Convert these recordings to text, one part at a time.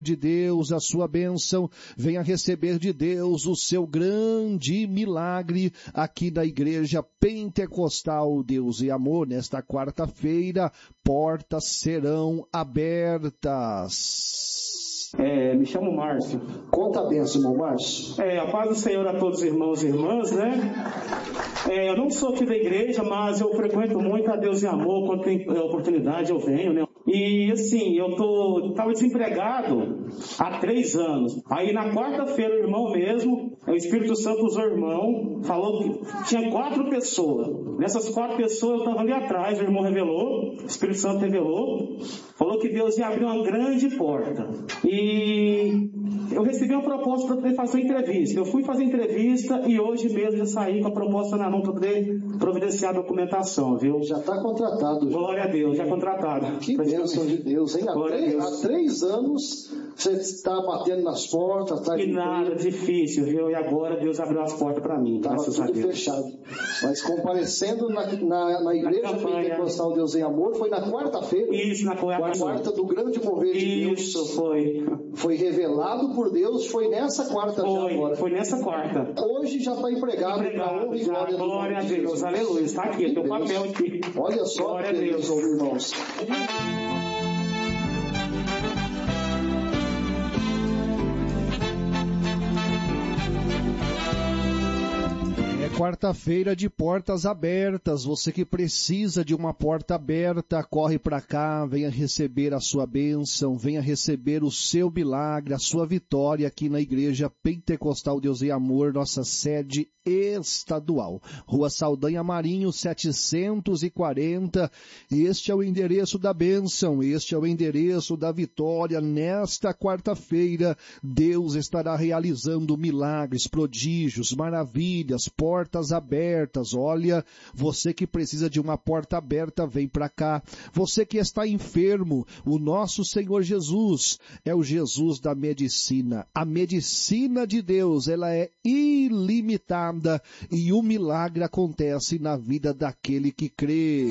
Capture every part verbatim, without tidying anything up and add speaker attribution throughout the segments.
Speaker 1: de Deus a sua bênção, venha receber de Deus o seu grande milagre aqui da Igreja Pentecostal Deus e Amor. Nesta quarta-feira, portas serão abertas.
Speaker 2: É, me chamo Márcio.
Speaker 3: Conta a bênção, irmão Márcio.
Speaker 2: É, a paz do Senhor a todos os irmãos e irmãs, né? É, eu não sou aqui da igreja, mas eu frequento muito a Deus e Amor, quando tem oportunidade eu venho, né? E assim, eu tô, tava desempregado há três anos. Aí na quarta-feira o irmão mesmo, o Espírito Santo usou o irmão, falou que tinha quatro pessoas. Nessas quatro pessoas eu estava ali atrás, o irmão revelou, o Espírito Santo revelou, falou que Deus ia abrir uma grande porta. E eu recebi uma proposta para poder fazer uma entrevista. Eu fui fazer entrevista e hoje mesmo já saí com a proposta na mão para poder providenciar a documentação, viu?
Speaker 3: Já está contratado. Já.
Speaker 2: Glória a Deus, já contratado.
Speaker 3: Que bênção de Deus, hein? Há, três, há três anos você está batendo nas portas. Tá
Speaker 2: e nada, difícil, viu? E agora Deus abriu as portas para mim.
Speaker 3: Estava tudo fechado. Mas comparecendo na, na, na Igreja Pentecostal Deus em Amor, foi na quarta-feira.
Speaker 2: Isso, na quarta.
Speaker 3: Quarta do grande mover de Deus.
Speaker 2: Isso, foi.
Speaker 3: Foi revelado por Deus, foi nessa quarta
Speaker 2: foi,
Speaker 3: já agora.
Speaker 2: Foi nessa quarta.
Speaker 3: Hoje já está empregado.
Speaker 2: Empregado, já, glória, glória a Deus, Deus. Aleluia. Está aqui, tem o papel aqui.
Speaker 3: Olha só,
Speaker 2: glória a Deus,
Speaker 3: Deus, irmãos.
Speaker 1: Quarta-feira de portas abertas. Você que precisa de uma porta aberta, corre para cá, venha receber a sua bênção, venha receber o seu milagre, a sua vitória aqui na Igreja Pentecostal Deus e Amor, nossa sede estadual. Rua Saldanha Marinho, setecentos e quarenta. Este é o endereço da bênção, este é o endereço da vitória. Nesta quarta-feira, Deus estará realizando milagres, prodígios, maravilhas, portas abertas. Olha, você que precisa de uma porta aberta, vem para cá. Você que está enfermo, o nosso Senhor Jesus é o Jesus da medicina. A medicina de Deus, ela é ilimitada e o milagre acontece na vida daquele que crê.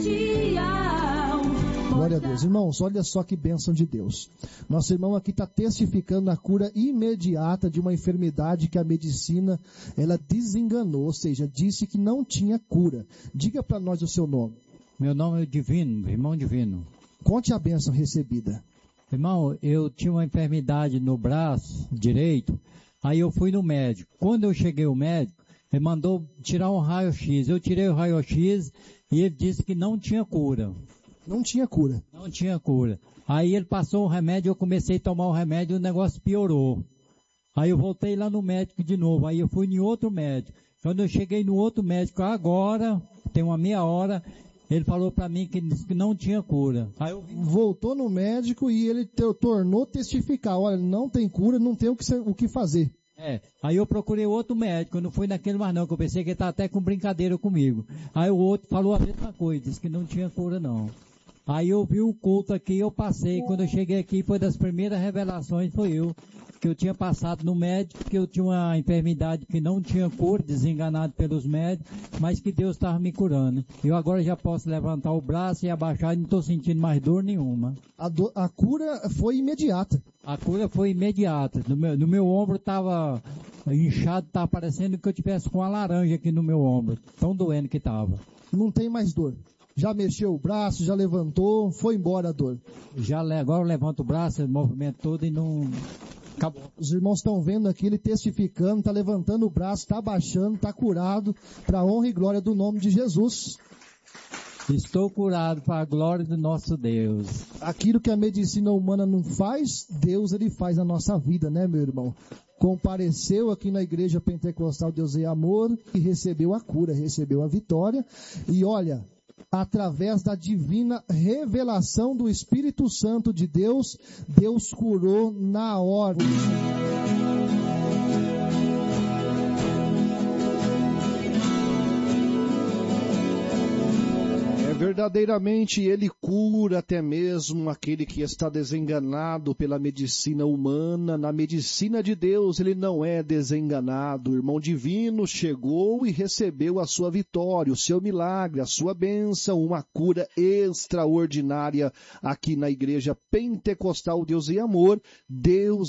Speaker 4: Glória a Deus. Irmãos, olha só que bênção de Deus. Nosso irmão aqui está testificando a cura imediata de uma enfermidade que a medicina, ela desenganou, ou seja, disse que não tinha cura. Diga para nós o seu nome.
Speaker 5: Meu nome é Divino, irmão Divino.
Speaker 4: Conte a bênção recebida.
Speaker 5: Irmão, eu tinha uma enfermidade no braço direito, aí eu fui no médico. Quando eu cheguei ao médico, ele mandou tirar um raio-x. Eu tirei o raio-x e ele disse que não tinha cura.
Speaker 4: Não tinha cura.
Speaker 5: Não tinha cura. Aí ele passou um remédio, eu comecei a tomar o remédio e o negócio piorou. Aí eu voltei lá no médico de novo. Aí eu fui em outro médico. Quando eu cheguei no outro médico, agora, tem uma meia hora, ele falou para mim que, que não tinha cura. Aí eu...
Speaker 4: Voltou no médico e ele te, tornou testificar. Olha, não tem cura, não tem o que, o que fazer.
Speaker 5: É, aí eu procurei outro médico, eu não fui naquele mais não, que eu pensei que ele estava até com brincadeira comigo. Aí o outro falou a mesma coisa, disse que não tinha cura não. Aí eu vi o culto aqui, eu passei, quando eu cheguei aqui foi das primeiras revelações, foi eu, que eu tinha passado no médico, que eu tinha uma enfermidade que não tinha cura, desenganado pelos médicos, mas que Deus estava me curando. Eu agora já posso levantar o braço e abaixar e não estou sentindo mais dor nenhuma.
Speaker 4: A, do, a cura foi imediata.
Speaker 5: A cura foi imediata. No meu, no meu ombro estava inchado, estava parecendo que eu tivesse com uma laranja aqui no meu ombro, tão doendo que estava.
Speaker 4: Não tem mais dor. Já mexeu o braço, já levantou, foi embora a dor.
Speaker 5: Já, agora eu levanto o braço, movimento todo e não... Acabou.
Speaker 4: Os irmãos estão vendo aqui ele testificando, está levantando o braço, está abaixando, está curado, para a honra e glória do nome de Jesus.
Speaker 5: Estou curado para a glória do nosso Deus.
Speaker 4: Aquilo que a medicina humana não faz, Deus ele faz na nossa vida, né, meu irmão? Compareceu aqui na Igreja Pentecostal Deus e Amor e recebeu a cura, recebeu a vitória. E olha, através da divina revelação do Espírito Santo de Deus, Deus curou na hora.
Speaker 1: Verdadeiramente Ele cura até mesmo aquele que está desenganado pela medicina humana. Na medicina de Deus Ele não é desenganado. O irmão divino chegou e recebeu a sua vitória, o seu milagre, a sua bênção, uma cura extraordinária aqui na Igreja Pentecostal Deus e Amor. Deus